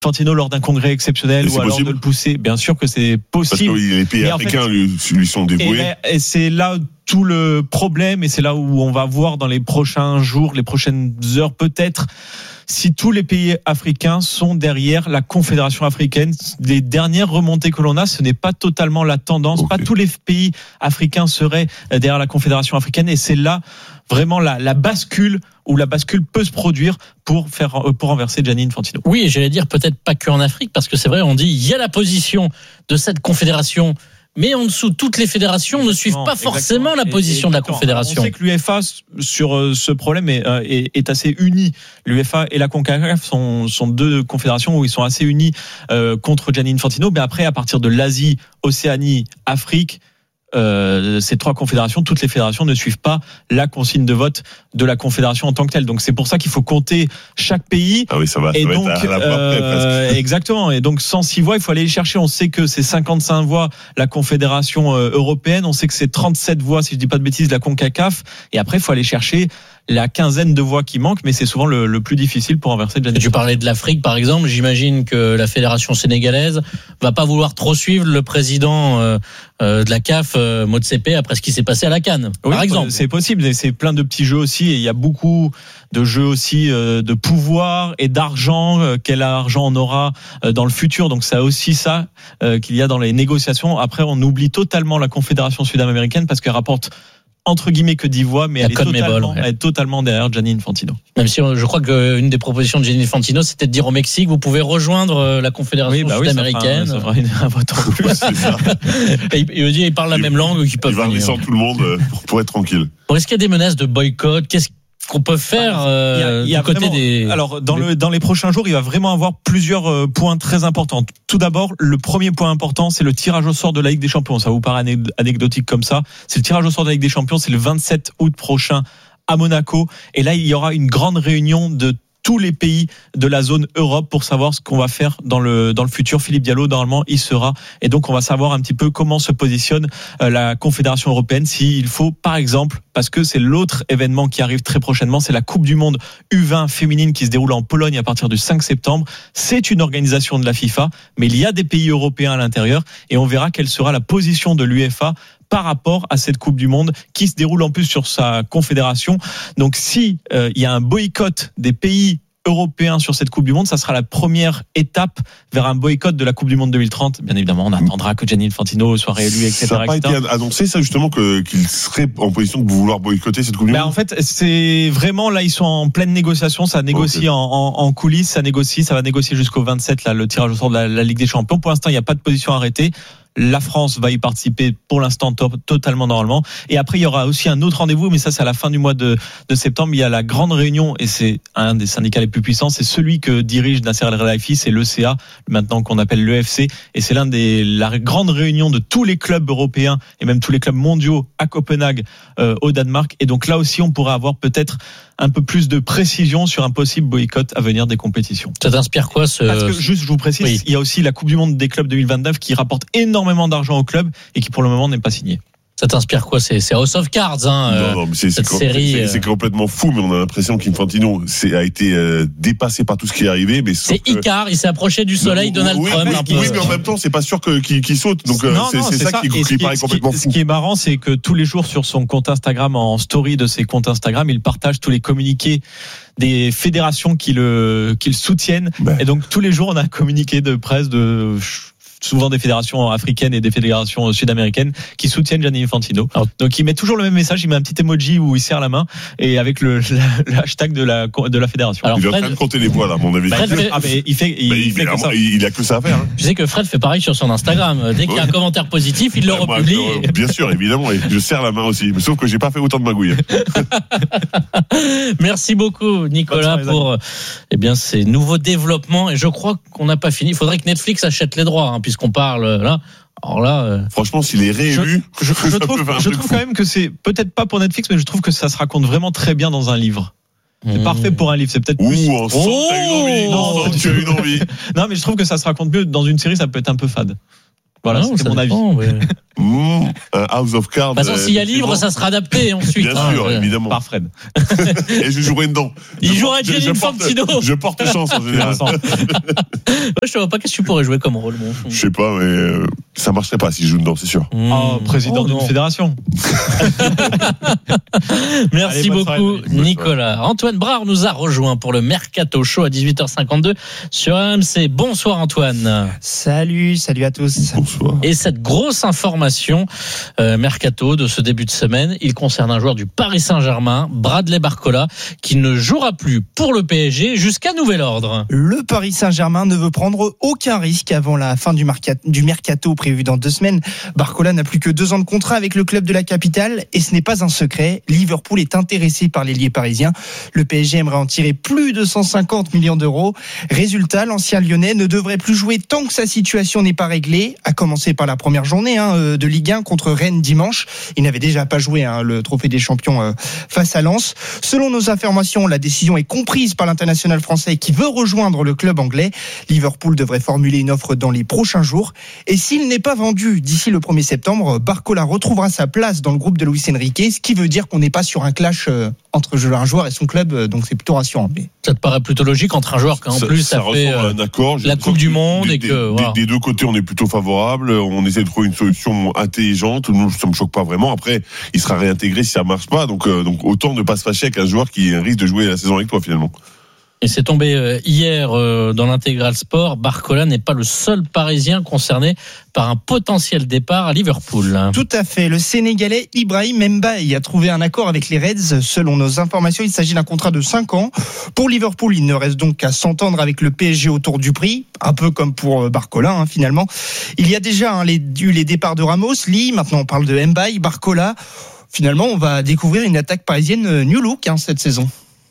Infantino lors d'un congrès exceptionnel ou alors possible de le pousser. Bien sûr que c'est possible. Parce que les pays africains lui sont dévoués. Et c'est là tout le problème, et c'est là où on va voir dans les prochains jours, les prochaines heures peut-être, si tous les pays africains sont derrière la Confédération africaine. Les dernières remontées que l'on a, ce n'est pas totalement la tendance. Okay. Pas tous les pays africains seraient derrière la Confédération africaine, et c'est là vraiment la bascule, où la bascule peut se produire pour renverser Gianni Infantino. Oui, et j'allais dire peut-être pas que en Afrique, parce que c'est vrai, on dit il y a la position de cette confédération, mais en dessous, toutes les fédérations ne suivent pas forcément la position de la Confédération. On sait que l'UEFA, sur ce problème, est assez unie. L'UEFA et la CONCACAF sont deux confédérations où ils sont assez unis contre Gianni Infantino. Mais après, à partir de l'Asie, Océanie, Afrique, ces trois confédérations, toutes les fédérations ne suivent pas la consigne de vote de la confédération en tant que telle. Donc c'est pour ça qu'il faut compter chaque pays. Ah oui, ça va. Et ça donc, va être à la voix près, exactement. Et donc 106 voix, il faut aller les chercher. On sait que c'est 55 voix la confédération européenne. On sait que c'est 37 voix, si je dis pas de bêtises, la CONCACAF. Et après, il faut aller chercher la quinzaine de voix qui manquent, mais c'est souvent le plus difficile pour renverser Gianni. Tu parlais de l'Afrique, par exemple. J'imagine que la fédération sénégalaise va pas vouloir trop suivre le président de la CAF, Motsepe, après ce qui s'est passé à la CAN, par exemple. C'est possible, et c'est plein de petits jeux aussi, et il y a beaucoup de jeux aussi de pouvoir et d'argent. Quel argent on aura dans le futur? Donc c'est aussi ça qu'il y a dans les négociations. Après, on oublie totalement la Confédération sud-américaine parce qu'elle rapporte entre guillemets que 10 voix, mais elle est totalement derrière Gianni Infantino. Même si je crois qu'une des propositions de Gianni Infantino, c'était de dire au Mexique, vous pouvez rejoindre la Confédération sud-américaine. Ça fera un vote en plus. Il parle la même langue, qu'ils peuvent venir. Il va descendre tout le monde pour être tranquille. Bon, est-ce qu'il y a des menaces de boycott? Qu'est-ce qu'on peut faire du côté des... Alors, dans les prochains jours, il va vraiment avoir plusieurs points très importants. Tout d'abord, le premier point important, c'est le tirage au sort de la Ligue des Champions. Ça vous paraît anecdotique comme ça. C'est le tirage au sort de la Ligue des Champions, c'est le 27 août prochain à Monaco. Et là, il y aura une grande réunion de tous les pays de la zone Europe pour savoir ce qu'on va faire dans le futur. Philippe Diallo, normalement, il sera. Et donc, on va savoir un petit peu comment se positionne la Confédération européenne. S'il faut, par exemple, parce que c'est l'autre événement qui arrive très prochainement, c'est la Coupe du Monde U20 féminine qui se déroule en Pologne à partir du 5 septembre. C'est une organisation de la FIFA, mais il y a des pays européens à l'intérieur, et on verra quelle sera la position de l'UEFA par rapport à cette Coupe du Monde qui se déroule en plus sur sa confédération. Donc si il y a un boycott des pays européens sur cette Coupe du Monde, ça sera la première étape vers un boycott de la Coupe du Monde 2030. Bien évidemment, on attendra que Gianni Infantino soit réélu, etc. Ça n'a pas été annoncé, ça, justement, qu'il serait en position de vouloir boycotter cette Coupe du Monde? En fait, c'est vraiment, là, ils sont en pleine négociation, ça négocie en coulisses, ça va négocier jusqu'au 27, là, le tirage au sort de la Ligue des Champions. Pour l'instant, il n'y a pas de position arrêtée. La France va y participer pour l'instant totalement normalement. Et après, il y aura aussi un autre rendez-vous, mais ça, c'est à la fin du mois de septembre. Il y a la grande réunion, et c'est un des syndicats les plus puissants. C'est celui que dirige Nasser El-Khelaifi, c'est l'ECA, maintenant qu'on appelle l'EFC. Et c'est la grande réunion de tous les clubs européens et même tous les clubs mondiaux à Copenhague, au Danemark. Et donc là aussi, on pourra avoir peut-être un peu plus de précision sur un possible boycott à venir des compétitions. Ça t'inspire quoi Parce que, juste, je vous précise, il y a aussi la Coupe du Monde des clubs 2029 qui rapporte énormément d'argent au club et qui pour le moment n'est pas signée. Ça t'inspire quoi? C'est House of Cards, non, mais cette série. C'est complètement fou, mais on a l'impression qu'Infantino a été dépassé par tout ce qui est arrivé. Mais c'est Icar, il s'est approché du soleil, Donald Trump. Oui, mais en même temps, c'est pas sûr qu'il saute. Donc c'est ça qui paraît complètement fou. Ce qui est marrant, c'est que tous les jours sur son compte Instagram, en story de ses comptes Instagram, il partage tous les communiqués des fédérations qui le soutiennent. Et donc tous les jours, on a un communiqué de presse souvent des fédérations africaines et des fédérations sud-américaines qui soutiennent Gianni Infantino. Donc il met toujours le même message, il met un petit emoji où il serre la main et avec le hashtag de la fédération. Alors, il est en train de compter les voix là, à mon avis. Il a que ça à faire. Je sais que Fred fait pareil sur son Instagram. Dès qu'il y a un commentaire positif, il le republie. Bien sûr, évidemment, et je serre la main aussi. Sauf que j'ai pas fait autant de magouilles. Merci beaucoup Nicolas pour ces nouveaux développements, et je crois qu'on n'a pas fini. Il faudrait que Netflix achète les droits, puisqu'on parle là. Alors là, franchement, s'il est réélu, je trouve quand même que c'est peut-être pas pour Netflix, mais je trouve que ça se raconte vraiment très bien dans un livre. C'est parfait pour un livre, c'est peut-être plus. On sent que tu as une envie. Non, mais je trouve que ça se raconte mieux dans une série, ça peut être un peu fade. Voilà, c'est mon avis. Un House of Cards. De toute façon, s'il y a livre, ça sera adapté ensuite. Bien sûr, évidemment. Par Fred. Et je jouerai dedans. Il jouera Gianni Infantino. Je porte chance en général. Je te vois pas qu'est-ce que tu pourrais jouer comme rôle, mon fond. Je sais pas, mais ça marcherait pas si je joue dedans, c'est sûr. Président d'une fédération. Merci beaucoup, Nicolas. Antoine Brard nous a rejoint pour le Mercato Show à 18h52 sur RMC. Bonsoir Antoine. Salut à tous. Bonsoir. Et cette grosse information Mercato de ce début de semaine, il concerne un joueur du Paris Saint-Germain, Bradley Barcola, qui ne jouera plus pour le PSG jusqu'à nouvel ordre. Le Paris Saint-Germain ne veut prendre aucun risque avant la fin du Mercato prévu dans 2 semaines. Barcola n'a plus que 2 ans de contrat avec le club de la capitale et ce n'est pas un secret. Liverpool est intéressé par l'ailier parisien. Le PSG aimerait en tirer plus de 150 millions d'euros. Résultat, l'ancien Lyonnais ne devrait plus jouer tant que sa situation n'est pas réglée, à commencer par la première journée de Ligue 1 contre Rennes dimanche. Il n'avait déjà pas joué le trophée des champions face à Lens. Selon nos informations, la décision est comprise par l'international français qui veut rejoindre le club anglais. Liverpool devrait formuler une offre dans les prochains jours. Et s'il n'est pas vendu d'ici le 1er septembre, Barcola retrouvera sa place dans le groupe de Luis Enrique, ce qui veut dire qu'on n'est pas sur un clash entre un joueur et son club, donc c'est plutôt rassurant. Ça te paraît plutôt logique entre un joueur qui en plus ça fait un accord, la Coupe du Monde et que voilà. Des deux côtés on est plutôt favorable, on essaie de trouver une solution intelligente. Nous ça me choque pas vraiment. Après il sera réintégré si ça marche pas, donc autant ne pas se fâcher avec un joueur qui risque de jouer la saison avec toi finalement. Et c'est tombé hier dans l'Intégral Sport. Barcola n'est pas le seul Parisien concerné par un potentiel départ à Liverpool. Tout à fait. Le Sénégalais Ibrahim Mbaye a trouvé un accord avec les Reds. Selon nos informations, il s'agit d'un contrat de 5 ans. Pour Liverpool, il ne reste donc qu'à s'entendre avec le PSG autour du prix. Un peu comme pour Barcola, finalement. Il y a déjà eu les départs de Ramos, Lee. Maintenant, on parle de Mbaye, Barcola. Finalement, on va découvrir une attaque parisienne new look cette saison.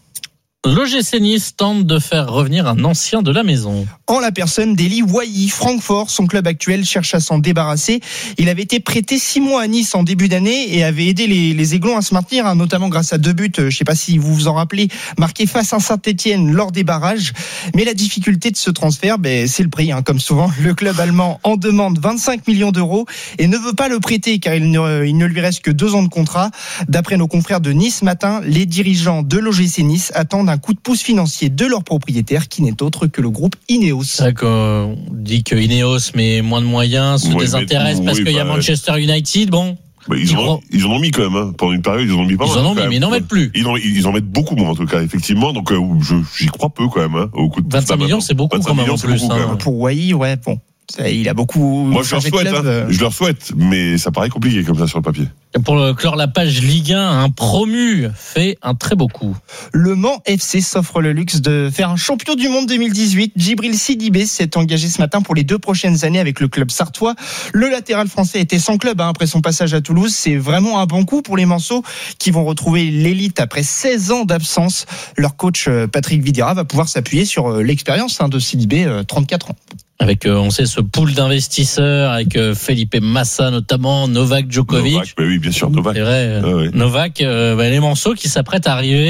L'OGC Nice tente de faire revenir un ancien de la maison. En la personne d'Eli Wahi, Francfort, son club actuel, cherche à s'en débarrasser. Il avait été prêté 6 mois à Nice en début d'année et avait aidé les Aiglons à se maintenir, notamment grâce à 2 buts, je ne sais pas si vous vous en rappelez, marqués face à Saint-Etienne lors des barrages. Mais la difficulté de ce transfert, c'est le prix, comme souvent. Le club allemand en demande 25 millions d'euros et ne veut pas le prêter car il ne lui reste que 2 ans de contrat. D'après nos confrères de Nice Matin, les dirigeants de l'OGC Nice attendent un coup de pouce financier de leur propriétaire qui n'est autre que le groupe Ineos. C'est vrai qu'on dit que Ineos met moins de moyens, se désintéresse parce qu'il y a Manchester United. Bon. Ils en ont mis quand même, pendant une période, ils en ont mis pas mal. Ils en ont mis, mais ils n'en mettent plus. Ils en mettent beaucoup moins en tout cas, effectivement. Donc j'y crois peu quand même. Au coup de 25 millions, c'est beaucoup quand même en plus. Pour Wahi, bon. Il a beaucoup. Moi, je leur souhaite, mais ça paraît compliqué comme ça sur le papier. Et pour clore la page Ligue 1, un promu fait un très beau coup. Le Mans FC s'offre le luxe de faire un champion du monde 2018. Djibril Sidibé s'est engagé ce matin pour les 2 prochaines années avec le club sartois. Le latéral français était sans club après son passage à Toulouse. C'est vraiment un bon coup pour les Manceaux qui vont retrouver l'élite après 16 ans d'absence. Leur coach Patrick Vieira va pouvoir s'appuyer sur l'expérience de Sidibé, 34 ans. Avec, on sait, ce pool d'investisseurs, avec Felipe Massa notamment, Novak Djokovic. Oui, bien sûr, Novak. C'est vrai, ouais. Novak, les Manceaux qui s'apprêtent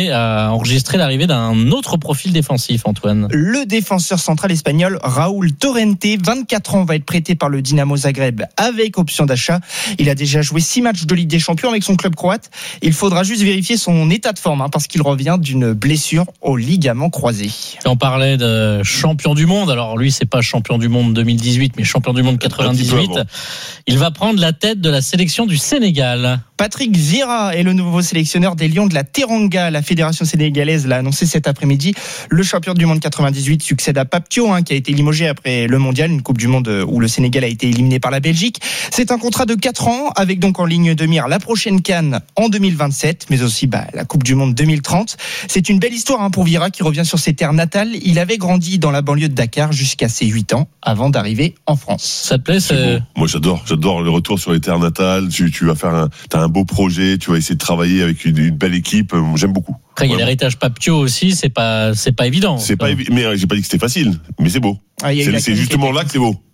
à enregistrer l'arrivée d'un autre profil défensif, Antoine. Le défenseur central espagnol Raúl Torrente, 24 ans, va être prêté par le Dynamo Zagreb avec option d'achat. Il a déjà joué 6 matchs de Ligue des Champions avec son club croate. Il faudra juste vérifier son état de forme, parce qu'il revient d'une blessure au ligament croisé. On parlait de champion du monde. Alors lui, c'est pas champion du monde 2018, mais champion du monde 98. Il va prendre la tête de la sélection du Sénégal. Patrick Vieira est le nouveau sélectionneur des Lions de la Teranga. La fédération sénégalaise l'a annoncé cet après-midi. Le champion du monde 98 succède à Pape Thiaw, qui a été limogé après le mondial, une Coupe du Monde où le Sénégal a été éliminé par la Belgique. C'est un contrat de 4 ans, avec donc en ligne de mire la prochaine CAN en 2027, mais aussi la Coupe du Monde 2030. C'est une belle histoire pour Vieira qui revient sur ses terres natales. Il avait grandi dans la banlieue de Dakar jusqu'à ses 8 ans avant d'arriver en France. Ça te plaît? C'est moi j'adore le retour sur les terres natales. Tu vas faire t'as un beau projet, tu vas essayer de travailler avec une belle équipe. J'aime beaucoup. Après, il y a l'héritage Pape Thiaw aussi, c'est pas évident. Mais j'ai pas dit que c'était facile, mais c'est beau. C'est justement là que c'est beau.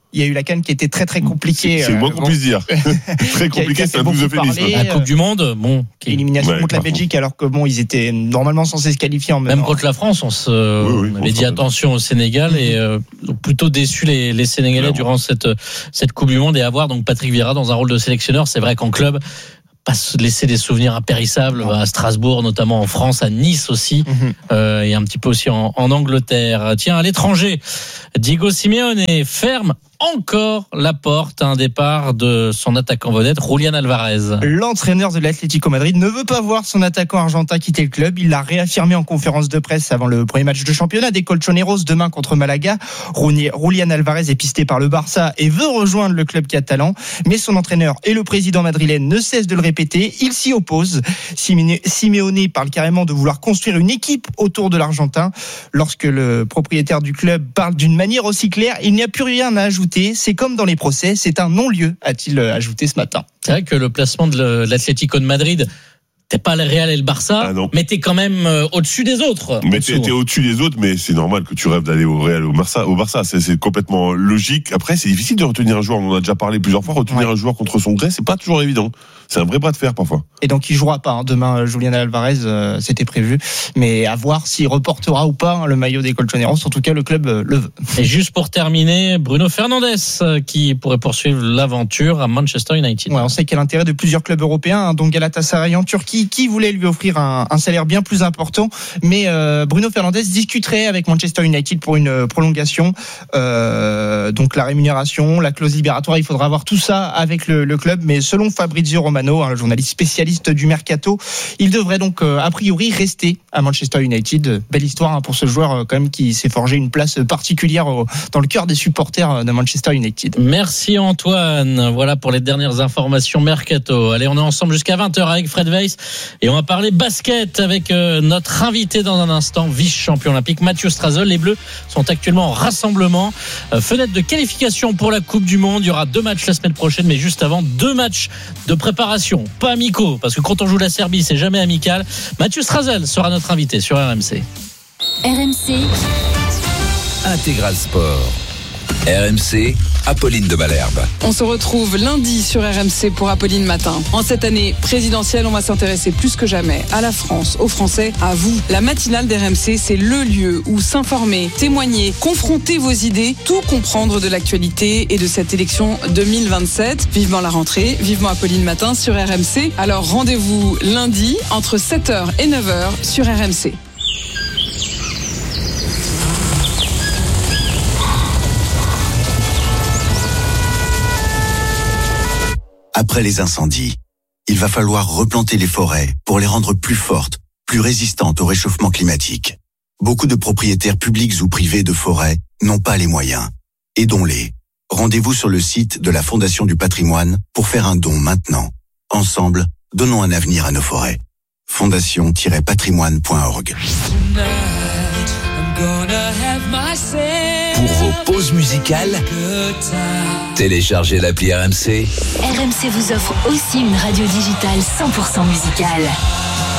Il y a eu la CAN qui était très très compliquée. C'est le moins qu'on puisse dire. Très compliqué, c'est un double euphémisme. La Coupe du Monde, élimination contre la Belgique, alors que ils étaient normalement censés se qualifier en même contre la France, on avait dit attention au Sénégal et plutôt déçu les Sénégalais durant cette Coupe du Monde, et avoir donc Patrick Vieira dans un rôle de sélectionneur. C'est vrai qu'en club, pas se laisser des souvenirs impérissables à Strasbourg, notamment en France, à Nice aussi, et un petit peu aussi en Angleterre. Tiens, à l'étranger, Diego Simeone ferme encore la porte à un départ de son attaquant vedette, Julián Álvarez. L'entraîneur de l'Atlético Madrid ne veut pas voir son attaquant argentin quitter le club. Il l'a réaffirmé en conférence de presse avant le premier match de championnat des Colchoneros demain contre Malaga. Julián Álvarez est pisté par le Barça et veut rejoindre le club catalan, mais son entraîneur et le président madrilène ne cessent de le répéter. Il s'y oppose. Simeone parle carrément de vouloir construire une équipe autour de l'Argentin. Lorsque le propriétaire du club parle d'une manière aussi claire, il n'y a plus rien à ajouter. C'est comme dans les procès, c'est un non-lieu, a-t-il ajouté ce matin. C'est vrai que le placement de l'Atlético de Madrid, t'es pas le Real et le Barça, mais t'es quand même au-dessus des autres. Mais t'es au-dessus des autres, mais c'est normal que tu rêves d'aller au Real, au Barça. C'est complètement logique. Après, c'est difficile de retenir un joueur. On en a déjà parlé plusieurs fois. Retenir un joueur contre son gré, c'est pas toujours évident. C'est un vrai bras de fer parfois. Et donc il jouera pas demain, Julián Álvarez, c'était prévu, mais à voir s'il reportera ou pas le maillot des Colchoneros. En tout cas, le club le veut. Et juste pour terminer, Bruno Fernandes qui pourrait poursuivre l'aventure à Manchester United. Ouais, on sait qu'il y a l'intérêt de plusieurs clubs européens, dont Galatasaray en Turquie, qui voulait lui offrir un salaire bien plus important, mais Bruno Fernandes discuterait avec Manchester United pour une prolongation. Donc la rémunération, la clause libératoire, il faudra voir tout ça avec le club, mais selon Fabrizio Romano, un journaliste spécialiste du mercato, il devrait donc a priori rester à Manchester United. Belle histoire pour ce joueur quand même qui s'est forgé une place particulière dans le cœur des supporters de Manchester United. Merci Antoine. Voilà pour les dernières informations mercato. Allez, on est ensemble jusqu'à 20h avec Fred Weiss et on va parler basket avec notre invité dans un instant, vice-champion olympique Mathieu Strasel. Les Bleus sont actuellement en rassemblement, fenêtre de qualification pour la Coupe du Monde. Il y aura 2 matchs la semaine prochaine, mais juste avant, 2 matchs de préparation, pas amicaux, parce que quand on joue la Serbie, c'est jamais amical. Mathieu Strasel sera notre invité sur RMC. RMC Intégral Sport. RMC, Apolline de Malherbe. On se retrouve lundi sur RMC pour Apolline Matin. En cette année présidentielle, on va s'intéresser plus que jamais à la France, aux Français, à vous. La matinale d'RMC, c'est le lieu où s'informer, témoigner, confronter vos idées, tout comprendre de l'actualité et de cette élection 2027. Vivement la rentrée, vivement Apolline Matin sur RMC. Alors rendez-vous lundi entre 7h et 9h sur RMC. Après les incendies, il va falloir replanter les forêts pour les rendre plus fortes, plus résistantes au réchauffement climatique. Beaucoup de propriétaires publics ou privés de forêts n'ont pas les moyens. Aidons-les. Rendez-vous sur le site de la Fondation du Patrimoine pour faire un don maintenant. Ensemble, donnons un avenir à nos forêts. fondation-patrimoine.org. Pour vos pauses musicales, téléchargez l'appli RMC. RMC vous offre aussi une radio digitale 100% musicale.